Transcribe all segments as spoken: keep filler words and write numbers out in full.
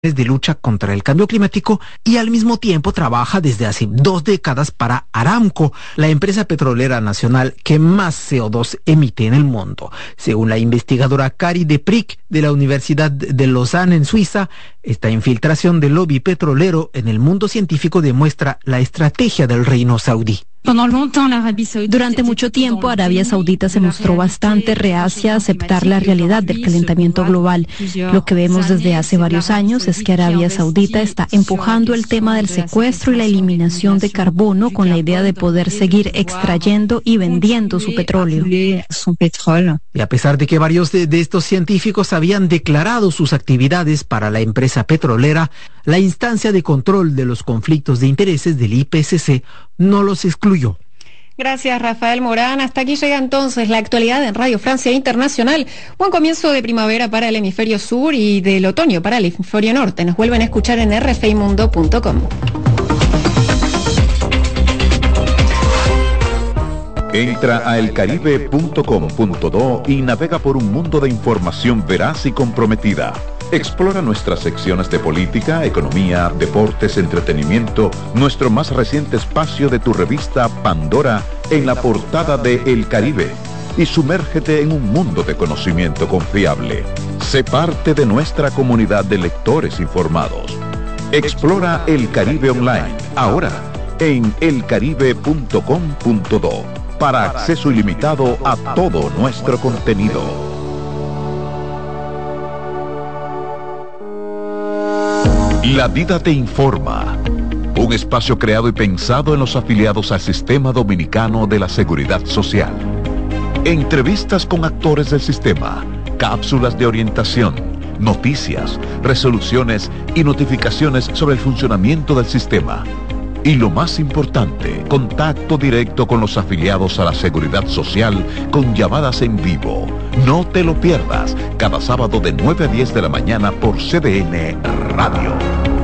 de lucha contra el cambio climático y al mismo tiempo trabaja desde hace dos décadas para Aramco, la empresa petrolera nacional que más C O dos emite en el mundo. Según la investigadora Kari de Prick de la Universidad de Lausanne en Suiza, esta infiltración del lobby petrolero en el mundo científico demuestra la estrategia del reino saudí. Durante mucho tiempo, Arabia Saudita se mostró bastante reacia a aceptar la realidad del calentamiento global. Lo que vemos desde hace varios años es que Arabia Saudita está empujando el tema del secuestro y la eliminación de carbono con la idea de poder seguir extrayendo y vendiendo su petróleo. Y a pesar de que varios de, de estos científicos habían declarado sus actividades para la empresa petrolera, la instancia de control de los conflictos de intereses del I P C C no los excluyó. Gracias, Rafael Morán. Hasta aquí llega entonces la actualidad en Radio Francia Internacional. Buen comienzo de primavera para el hemisferio sur y del otoño para el hemisferio norte. Nos vuelven a escuchar en r f i mundo punto com. Entra a el caribe punto com punto do y navega por un mundo de información veraz y comprometida. Explora nuestras secciones de política, economía, deportes, entretenimiento, nuestro más reciente espacio de tu revista Pandora en la portada de El Caribe y sumérgete en un mundo de conocimiento confiable. Sé parte de nuestra comunidad de lectores informados. Explora El Caribe Online, ahora en el caribe punto com punto do, para acceso ilimitado a todo nuestro contenido. La Vida te informa, un espacio creado y pensado en los afiliados al Sistema Dominicano de la Seguridad Social. Entrevistas con actores del sistema, cápsulas de orientación, noticias, resoluciones y notificaciones sobre el funcionamiento del sistema. Y lo más importante, contacto directo con los afiliados a la Seguridad Social con llamadas en vivo. No te lo pierdas, cada sábado de nueve a diez de la mañana por C D N Radio.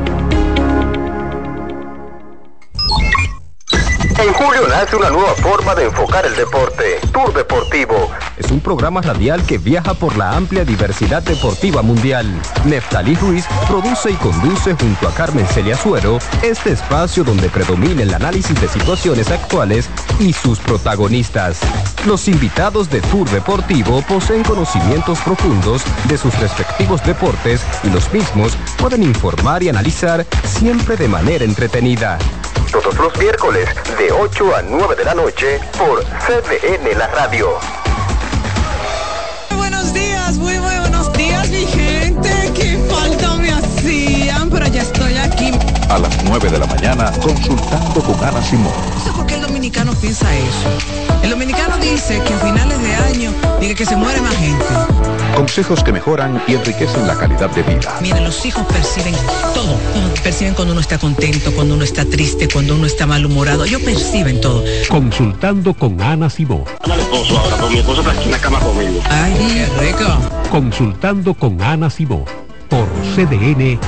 En julio nace una nueva forma de enfocar el deporte, Tour Deportivo. Es un programa radial que viaja por la amplia diversidad deportiva mundial. Neftalí Ruiz produce y conduce junto a Carmen Celia Suero este espacio donde predomina el análisis de situaciones actuales y sus protagonistas. Los invitados de Tour Deportivo poseen conocimientos profundos de sus respectivos deportes y los mismos pueden informar y analizar siempre de manera entretenida. Todos los miércoles de ocho a nueve de la noche por C D N La Radio. Muy buenos días, muy, muy buenos días, mi gente. Qué falta me hacían, pero ya estoy aquí. A las nueve de la mañana, consultando con Ana Simón. No sé por qué el dominicano piensa eso. El dominicano dice que a finales de año dice que se muere más gente. Consejos que mejoran y enriquecen la calidad de vida. Miren, los hijos perciben todo. Perciben cuando uno está contento, cuando uno está triste, cuando uno está malhumorado. Ellos perciben todo. Consultando con Ana Simón. Al esposo ahora, con mi esposo está aquí en la cama conmigo. Ay, qué rico. Consultando con Ana Simón por C D N.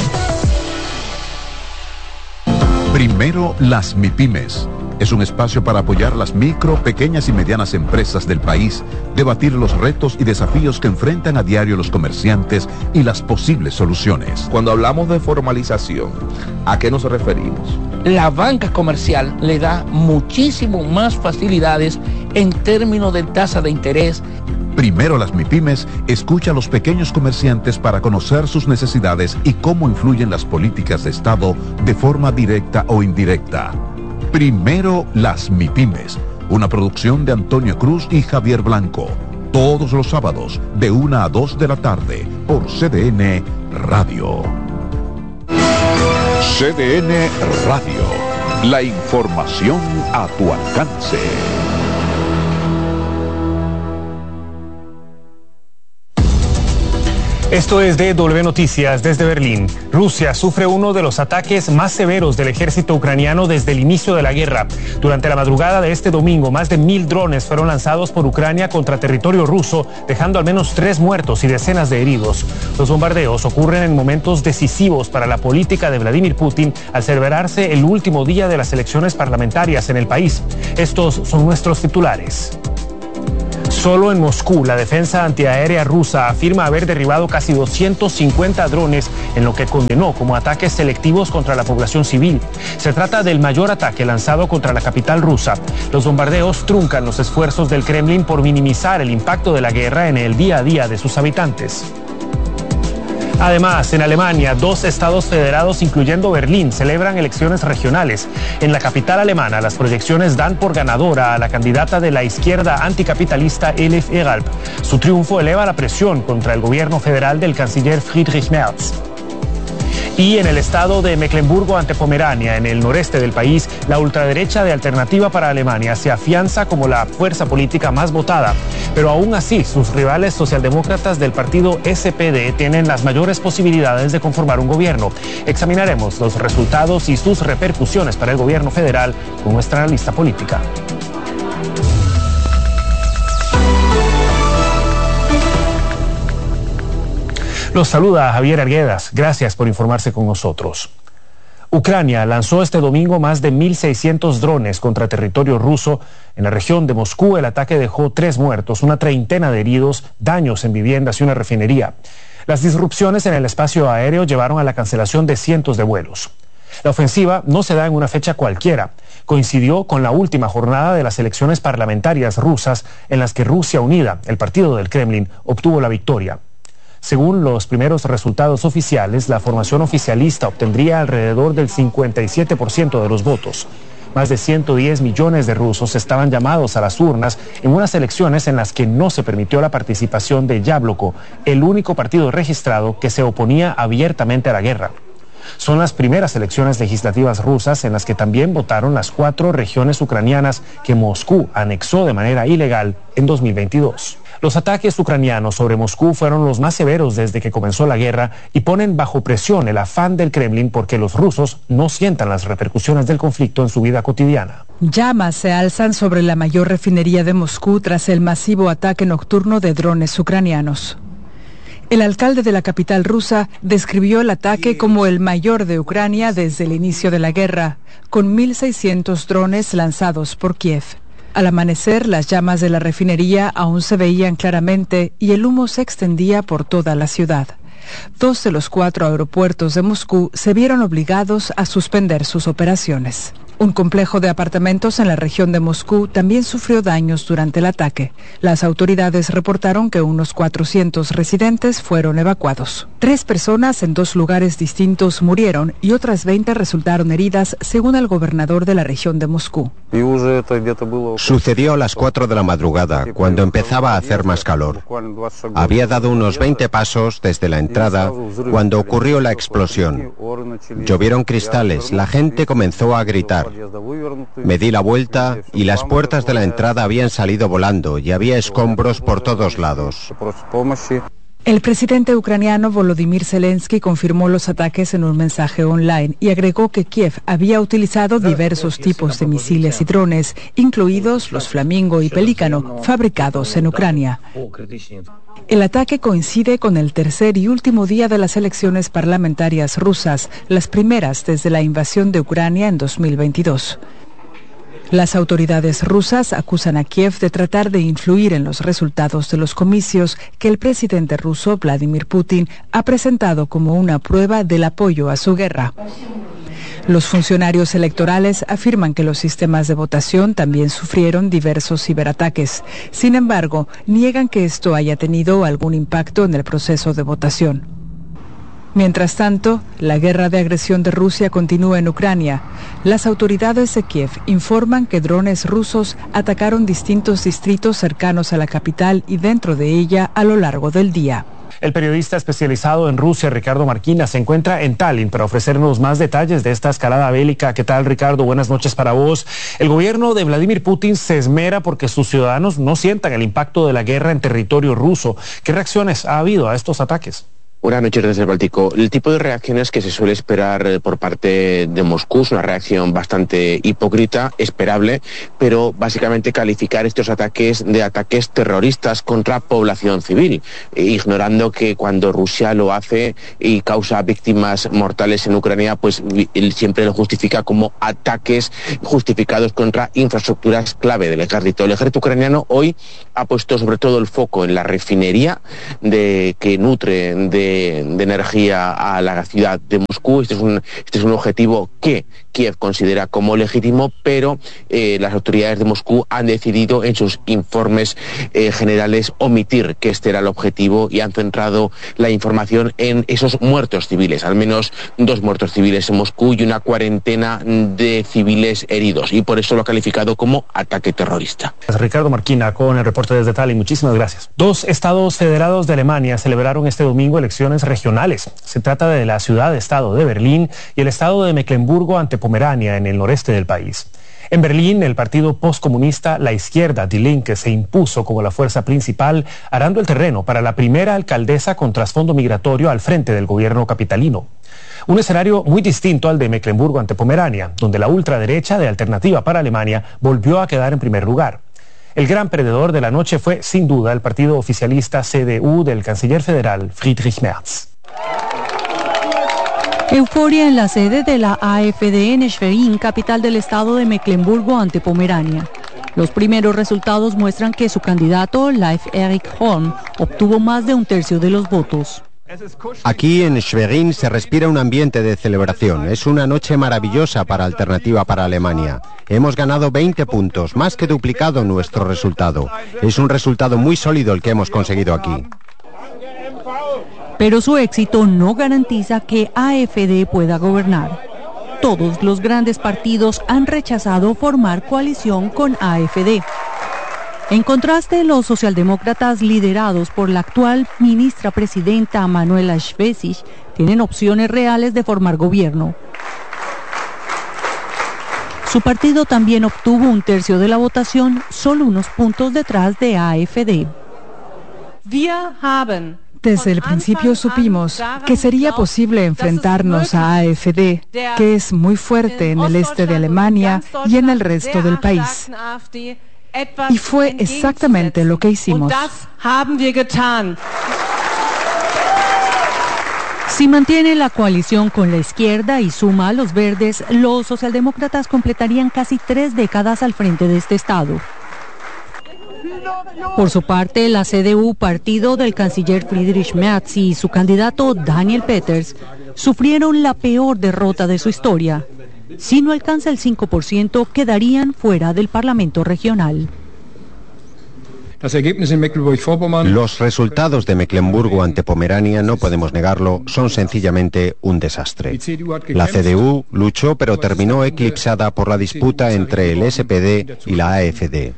Primero las MIPYMES. Es un espacio para apoyar las micro, pequeñas y medianas empresas del país, debatir los retos y desafíos que enfrentan a diario los comerciantes y las posibles soluciones. Cuando hablamos de formalización, ¿a qué nos referimos? La banca comercial le da muchísimo más facilidades en términos de tasa de interés. Primero las MIPYMES escucha a los pequeños comerciantes para conocer sus necesidades y cómo influyen las políticas de Estado de forma directa o indirecta. Primero las MIPYMES, una producción de Antonio Cruz y Javier Blanco. Todos los sábados de una a dos de la tarde por C D N Radio. C D N Radio. La información a tu alcance. Esto es D W Noticias desde Berlín. Rusia sufre uno de los ataques más severos del ejército ucraniano desde el inicio de la guerra. Durante la madrugada de este domingo, más de mil drones fueron lanzados por Ucrania contra territorio ruso, dejando al menos tres muertos y decenas de heridos. Los bombardeos ocurren en momentos decisivos para la política de Vladimir Putin al celebrarse el último día de las elecciones parlamentarias en el país. Estos son nuestros titulares. Solo en Moscú, la defensa antiaérea rusa afirma haber derribado casi doscientos cincuenta drones en lo que condenó como ataques selectivos contra la población civil. Se trata del mayor ataque lanzado contra la capital rusa. Los bombardeos truncan los esfuerzos del Kremlin por minimizar el impacto de la guerra en el día a día de sus habitantes. Además, en Alemania, dos estados federados, incluyendo Berlín, celebran elecciones regionales. En la capital alemana, las proyecciones dan por ganadora a la candidata de la izquierda anticapitalista Elif Egalp. Su triunfo eleva la presión contra el gobierno federal del canciller Friedrich Merz. Y en el estado de Mecklemburgo ante Pomerania, en el noreste del país, la ultraderecha de Alternativa para Alemania se afianza como la fuerza política más votada. Pero aún así, sus rivales socialdemócratas del partido S P D tienen las mayores posibilidades de conformar un gobierno. Examinaremos los resultados y sus repercusiones para el gobierno federal con nuestra analista política. Los saluda Javier Arguedas. Gracias por informarse con nosotros. Ucrania lanzó este domingo más de mil seiscientos drones contra territorio ruso. En la región de Moscú, el ataque dejó tres muertos, una treintena de heridos, daños en viviendas y una refinería. Las disrupciones en el espacio aéreo llevaron a la cancelación de cientos de vuelos. La ofensiva no se da en una fecha cualquiera. Coincidió con la última jornada de las elecciones parlamentarias rusas en las que Rusia Unida, el partido del Kremlin, obtuvo la victoria. Según los primeros resultados oficiales, la formación oficialista obtendría alrededor del cincuenta y siete por ciento de los votos. Más de ciento diez millones de rusos estaban llamados a las urnas en unas elecciones en las que no se permitió la participación de Yabloko, el único partido registrado que se oponía abiertamente a la guerra. Son las primeras elecciones legislativas rusas en las que también votaron las cuatro regiones ucranianas que Moscú anexó de manera ilegal en dos mil veintidós. Los ataques ucranianos sobre Moscú fueron los más severos desde que comenzó la guerra y ponen bajo presión el afán del Kremlin porque los rusos no sientan las repercusiones del conflicto en su vida cotidiana. Llamas se alzan sobre la mayor refinería de Moscú tras el masivo ataque nocturno de drones ucranianos. El alcalde de la capital rusa describió el ataque como el mayor de Ucrania desde el inicio de la guerra, con mil seiscientos drones lanzados por Kiev. Al amanecer, las llamas de la refinería aún se veían claramente y el humo se extendía por toda la ciudad. Dos de los cuatro aeropuertos de Moscú se vieron obligados a suspender sus operaciones. Un complejo de apartamentos en la región de Moscú también sufrió daños durante el ataque. Las autoridades reportaron que unos cuatrocientos residentes fueron evacuados. Tres personas en dos lugares distintos murieron y otras veinte resultaron heridas, según el gobernador de la región de Moscú. Sucedió a las cuatro de la madrugada, cuando empezaba a hacer más calor. Había dado unos veinte pasos desde la entrada cuando ocurrió la explosión. Llovieron cristales, la gente comenzó a gritar. Me di la vuelta y las puertas de la entrada habían salido volando y había escombros por todos lados. El presidente ucraniano Volodymyr Zelensky confirmó los ataques en un mensaje online y agregó que Kiev había utilizado diversos tipos de misiles y drones, incluidos los Flamingo y Pelícano, fabricados en Ucrania. El ataque coincide con el tercer y último día de las elecciones parlamentarias rusas, las primeras desde la invasión de Ucrania en dos mil veintidós. Las autoridades rusas acusan a Kiev de tratar de influir en los resultados de los comicios que el presidente ruso Vladimir Putin ha presentado como una prueba del apoyo a su guerra. Los funcionarios electorales afirman que los sistemas de votación también sufrieron diversos ciberataques. Sin embargo, niegan que esto haya tenido algún impacto en el proceso de votación. Mientras tanto, la guerra de agresión de Rusia continúa en Ucrania. Las autoridades de Kiev informan que drones rusos atacaron distintos distritos cercanos a la capital y dentro de ella a lo largo del día. El periodista especializado en Rusia, Ricardo Marquina, se encuentra en Tallinn para ofrecernos más detalles de esta escalada bélica. ¿Qué tal, Ricardo? Buenas noches para vos. El gobierno de Vladimir Putin se esmera porque sus ciudadanos no sientan el impacto de la guerra en territorio ruso. ¿Qué reacciones ha habido a estos ataques? Buenas noches desde el Báltico. El tipo de reacciones que se suele esperar por parte de Moscú es una reacción bastante hipócrita, esperable, pero básicamente calificar estos ataques de ataques terroristas contra población civil, ignorando que cuando Rusia lo hace y causa víctimas mortales en Ucrania, pues él siempre lo justifica como ataques justificados contra infraestructuras clave del ejército. El ejército ucraniano hoy ha puesto sobre todo el foco en la refinería de que nutre de de energía a la ciudad de Moscú. Este es un, este es un objetivo que Kiev considera como legítimo, pero eh, las autoridades de Moscú han decidido en sus informes eh, generales omitir que este era el objetivo y han centrado la información en esos muertos civiles, al menos dos muertos civiles en Moscú y una cuarentena de civiles heridos, y por eso lo ha calificado como ataque terrorista. Ricardo Marquina con el reporte desde Tallinn, muchísimas gracias. Dos estados federados de Alemania celebraron este domingo elecciones regionales. Se trata de la ciudad-estado de Berlín y el estado de Mecklemburgo ante Pomerania en el noreste del país. En Berlín, el partido postcomunista La Izquierda, Die Linke, se impuso como la fuerza principal, arando el terreno para la primera alcaldesa con trasfondo migratorio al frente del gobierno capitalino. Un escenario muy distinto al de Mecklemburgo ante Pomerania, donde la ultraderecha de Alternativa para Alemania volvió a quedar en primer lugar. El gran perdedor de la noche fue, sin duda, el partido oficialista C D U del canciller federal Friedrich Merz. Euforia en la sede de la A F D en Schwerin, capital del estado de Mecklemburgo ante Pomerania. Los primeros resultados muestran que su candidato, Leif Erik Holm, obtuvo más de un tercio de los votos. Aquí en Schwerin se respira un ambiente de celebración. Es una noche maravillosa para Alternativa para Alemania. Hemos ganado veinte puntos, más que duplicado nuestro resultado. Es un resultado muy sólido el que hemos conseguido aquí. Pero su éxito no garantiza que A F D pueda gobernar. Todos los grandes partidos han rechazado formar coalición con A F D. En contraste, los socialdemócratas liderados por la actual ministra presidenta Manuela Schwesig tienen opciones reales de formar gobierno. Su partido también obtuvo un tercio de la votación, solo unos puntos detrás de A F D. Desde el principio supimos que sería posible enfrentarnos a A F D, que es muy fuerte en el este de Alemania y en el resto del país. Y fue exactamente lo que hicimos. Si mantiene la coalición con la izquierda y suma a los verdes, los socialdemócratas completarían casi tres décadas al frente de este estado. Por su parte, la C D U, partido del canciller Friedrich Merz, y su candidato Daniel Peters sufrieron la peor derrota de su historia. Si no alcanza el cinco por ciento, quedarían fuera del Parlamento regional. Los resultados de Mecklemburgo ante Pomerania, no podemos negarlo, son sencillamente un desastre. La C D U luchó pero terminó eclipsada por la disputa entre el S P D y la A F D.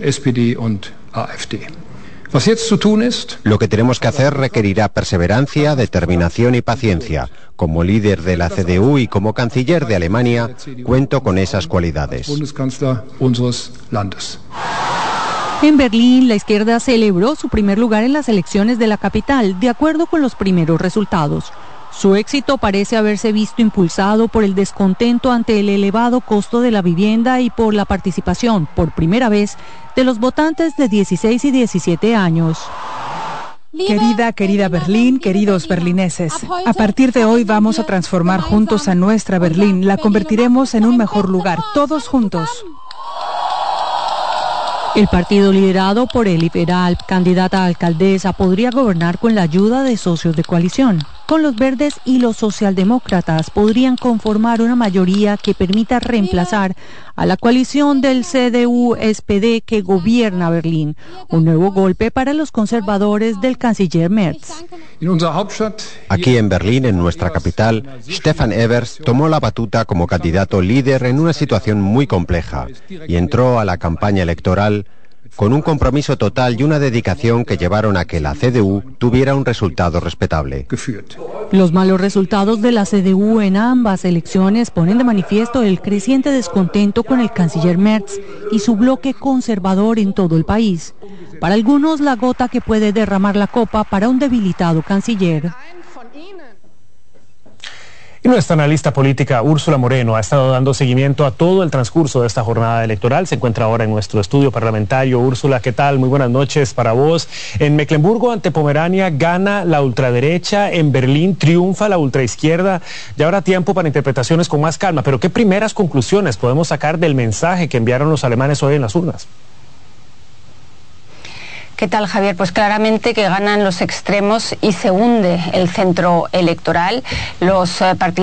Lo que tenemos que hacer requerirá perseverancia, determinación y paciencia. Como líder de la C D U y como canciller de Alemania, cuento con esas cualidades. En Berlín, la izquierda celebró su primer lugar en las elecciones de la capital, de acuerdo con los primeros resultados. Su éxito parece haberse visto impulsado por el descontento ante el elevado costo de la vivienda y por la participación, por primera vez, de los votantes de dieciséis y diecisiete años. Querida, querida Berlín, queridos berlineses, a partir de hoy vamos a transformar juntos a nuestra Berlín, la convertiremos en un mejor lugar, todos juntos. El partido liderado por Elif Eralp, candidata a alcaldesa, podría gobernar con la ayuda de socios de coalición. Con los verdes y los socialdemócratas podrían conformar una mayoría que permita reemplazar a la coalición del C D U S P D que gobierna Berlín. Un nuevo golpe para los conservadores del canciller Merz. Aquí en Berlín, en nuestra capital, Stefan Evers tomó la batuta como candidato líder en una situación muy compleja y entró a la campaña electoral con un compromiso total y una dedicación que llevaron a que la C D U tuviera un resultado respetable. Los malos resultados de la C D U en ambas elecciones ponen de manifiesto el creciente descontento con el canciller Merz y su bloque conservador en todo el país. Para algunos, la gota que puede derramar la copa para un debilitado canciller. Y nuestra analista política Úrsula Moreno ha estado dando seguimiento a todo el transcurso de esta jornada electoral. Se encuentra ahora en nuestro estudio parlamentario. Úrsula, ¿qué tal? Muy buenas noches para vos. En Mecklemburgo, ante Pomerania, gana la ultraderecha. En Berlín triunfa la ultraizquierda. Ya habrá tiempo para interpretaciones con más calma. Pero ¿qué primeras conclusiones podemos sacar del mensaje que enviaron los alemanes hoy en las urnas? ¿Qué tal, Javier? Pues claramente que ganan los extremos y se hunde el centro electoral. Los eh, partidos